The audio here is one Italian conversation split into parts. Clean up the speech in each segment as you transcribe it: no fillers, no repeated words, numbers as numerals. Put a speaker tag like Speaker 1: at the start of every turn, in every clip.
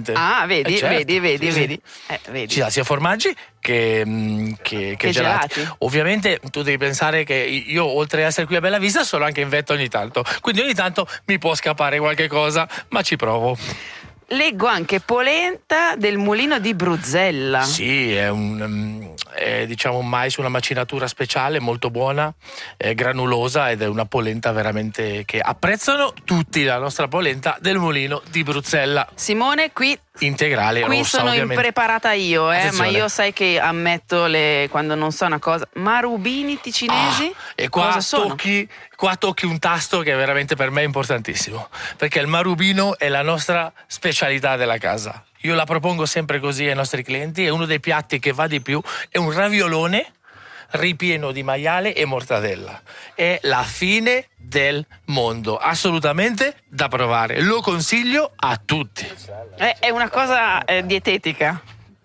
Speaker 1: ovviamente.
Speaker 2: Ah, vedi,
Speaker 1: certo.
Speaker 2: vedi.
Speaker 1: Ci sono sia formaggi che gelati. Ovviamente tu devi pensare che io, oltre ad essere qui a Bella Vista, sono anche in vetta ogni tanto, quindi ogni tanto mi può scappare qualche cosa, ma ci provo.
Speaker 2: Leggo anche polenta del mulino di Bruzzella.
Speaker 1: Sì, è diciamo un mais, una macinatura speciale molto buona, granulosa, ed è una polenta veramente che apprezzano tutti, la nostra polenta del mulino di Bruzzella.
Speaker 2: Simone, qui
Speaker 1: integrale
Speaker 2: qui
Speaker 1: rossa,
Speaker 2: sono
Speaker 1: ovviamente.
Speaker 2: Impreparata io, ma
Speaker 1: Attenzione.
Speaker 2: io sai che ammetto quando non so una cosa. Marubini ticinesi?
Speaker 1: E qua
Speaker 2: cosa sono?
Speaker 1: tocchi un tasto che veramente per me è importantissimo, perché il marubino è la nostra specialità della casa. Io la propongo sempre così ai nostri clienti, è uno dei piatti che va di più, è un raviolone ripieno di maiale e mortadella. È la fine del mondo, assolutamente da provare, lo consiglio a tutti.
Speaker 2: È una cosa dietetica.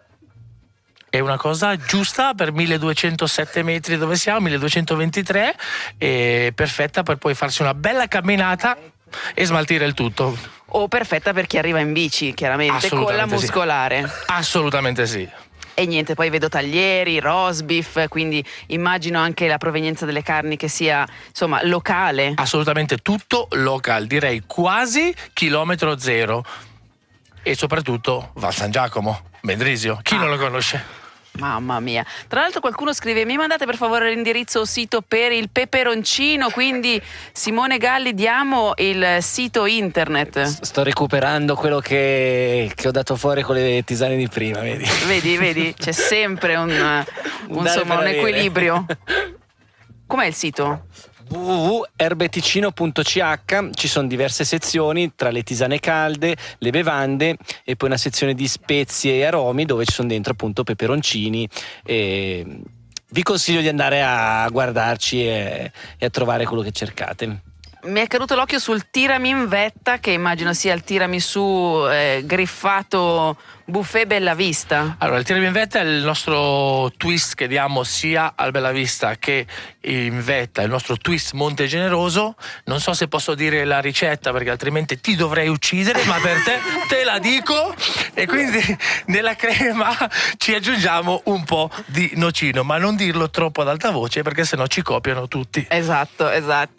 Speaker 1: È una cosa giusta per 1207 metri dove siamo, 1223, e perfetta per poi farsi una bella camminata e smaltire il tutto.
Speaker 2: O perfetta per chi arriva in bici, chiaramente, con la muscolare.
Speaker 1: Sì. Assolutamente sì.
Speaker 2: E niente, poi vedo taglieri, roast beef, quindi immagino anche la provenienza delle carni che sia, insomma, locale.
Speaker 1: Assolutamente tutto local, direi quasi chilometro zero. E soprattutto Val San Giacomo, Mendrisio, chi non lo conosce?
Speaker 2: Mamma mia. Tra l'altro qualcuno scrive: mi mandate per favore l'indirizzo o sito per il peperoncino? Quindi Simone Galli, diamo il sito internet.
Speaker 3: Sto recuperando quello che ho dato fuori con le tisane di prima,
Speaker 2: Vedi, c'è sempre un equilibrio. Com'è il sito?
Speaker 3: www.erbeticino.ch. Ci sono diverse sezioni, tra le tisane calde, le bevande e poi una sezione di spezie e aromi dove ci sono dentro appunto peperoncini. Vi consiglio di andare a guardarci e a trovare quello che cercate.
Speaker 2: Mi è caduto l'occhio sul tirami in vetta, che immagino sia il tiramisù griffato buffet Bella Vista.
Speaker 1: Allora, il tirami in vetta è il nostro twist che diamo sia al Bella Vista che in vetta, il nostro twist Monte Generoso. Non so se posso dire la ricetta perché altrimenti ti dovrei uccidere, ma per te la dico. E quindi nella crema ci aggiungiamo un po' di nocino, ma non dirlo troppo ad alta voce perché sennò ci copiano tutti.
Speaker 2: Esatto.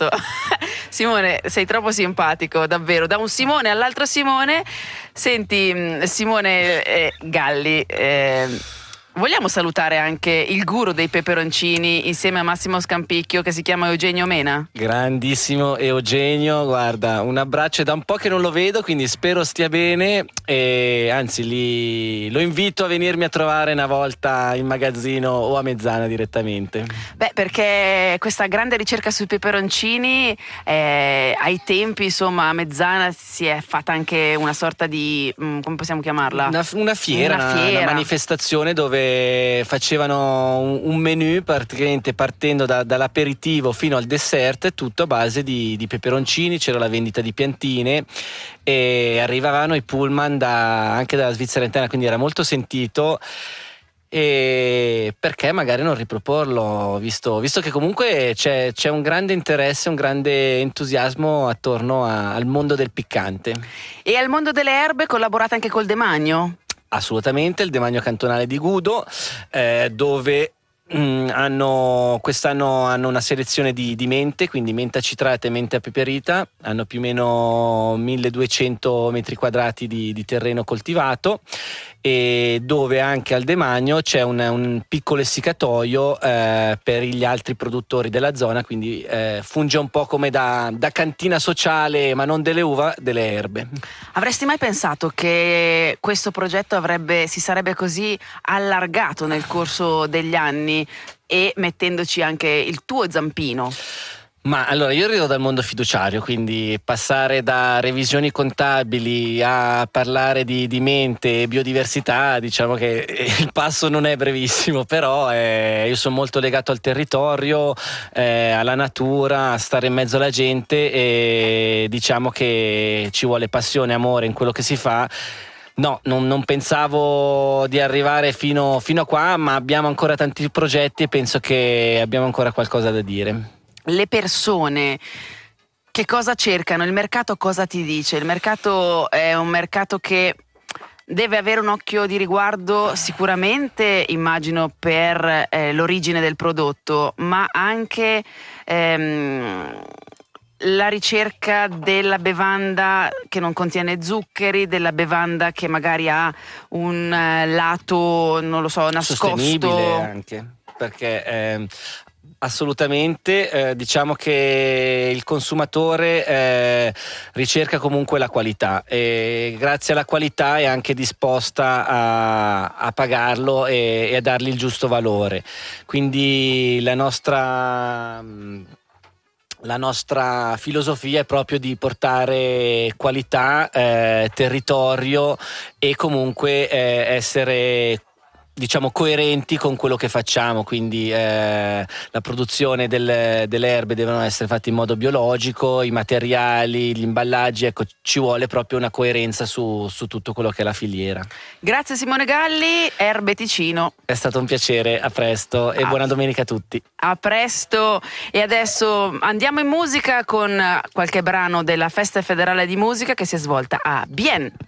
Speaker 2: Simone, sei troppo simpatico, davvero. Da un Simone all'altro Simone. Senti, Simone Galli, vogliamo salutare anche il guru dei peperoncini insieme a Massimo Scampicchio, che si chiama Eugenio Mena?
Speaker 3: Grandissimo Eugenio, guarda, un abbraccio, è da un po' che non lo vedo, quindi spero stia bene, e anzi lo invito a venirmi a trovare una volta in magazzino o a Mezzana direttamente.
Speaker 2: Beh, perché questa grande ricerca sui peperoncini, ai tempi, insomma, a Mezzana si è fatta anche una sorta di, come possiamo chiamarla?
Speaker 3: Una fiera, una manifestazione dove facevano un menù praticamente partendo dall'aperitivo fino al dessert, tutto a base di peperoncini. C'era la vendita di piantine e arrivavano i pullman anche dalla Svizzera interna, quindi era molto sentito. E perché magari non riproporlo, visto che comunque c'è un grande interesse, un grande entusiasmo attorno al mondo del piccante.
Speaker 2: E al mondo delle erbe collaborate anche col Demanio?
Speaker 3: Assolutamente, il Demanio Cantonale di Gudo, dove quest'anno hanno una selezione di mente, quindi menta citrata e menta peperita. Hanno più o meno 1200 metri quadrati di terreno coltivato, e dove anche al Demanio c'è un piccolo essiccatoio per gli altri produttori della zona, quindi funge un po' come da cantina sociale, ma non delle uva, delle erbe.
Speaker 2: Avresti mai pensato che questo progetto si sarebbe così allargato nel corso degli anni, e mettendoci anche il tuo zampino?
Speaker 3: Ma allora, io arrivo dal mondo fiduciario, quindi passare da revisioni contabili a parlare di mente e biodiversità, diciamo che il passo non è brevissimo, però io sono molto legato al territorio, alla natura, a stare in mezzo alla gente, e diciamo che ci vuole passione e amore in quello che si fa. No, non pensavo di arrivare fino a qua, ma abbiamo ancora tanti progetti e penso che abbiamo ancora qualcosa da dire.
Speaker 2: Le persone che cosa cercano? Il mercato cosa ti dice? Il mercato è un mercato che deve avere un occhio di riguardo sicuramente, immagino, per l'origine del prodotto, ma anche la ricerca della bevanda che non contiene zuccheri, della bevanda che magari ha un lato, non lo so, nascosto.
Speaker 3: Sostenibile anche, perché assolutamente diciamo che il consumatore ricerca comunque la qualità e grazie alla qualità è anche disposta a pagarlo e a dargli il giusto valore. Quindi la nostra filosofia è proprio di portare qualità, territorio e comunque essere, diciamo, coerenti con quello che facciamo, quindi la produzione delle erbe devono essere fatte in modo biologico, i materiali, gli imballaggi, ecco, ci vuole proprio una coerenza su tutto quello che è la filiera.
Speaker 2: Grazie Simone Galli, Erbe Ticino.
Speaker 3: È stato un piacere, a presto e buona domenica a tutti.
Speaker 2: A presto, e adesso andiamo in musica con qualche brano della Festa Federale di Musica che si è svolta a Bienne.